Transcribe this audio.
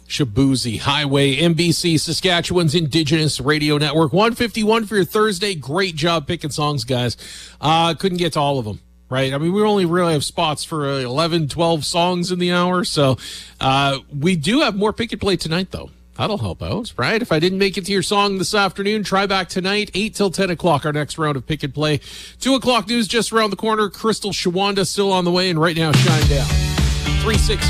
Shabuzi Highway, MBC, Saskatchewan's Indigenous Radio Network. 151 for your Thursday. Great job picking songs, guys. Couldn't get to all of them, right? I mean, we only really have spots for 11, 12 songs in the hour. So we do have more pick and play tonight, though. That'll help out, right? If I didn't make it to your song this afternoon, try back tonight, 8 till 10 o'clock, our next round of pick and play. 2 o'clock news just around the corner. Crystal Shawanda still on the way, and right now, Shine Down. 3-6.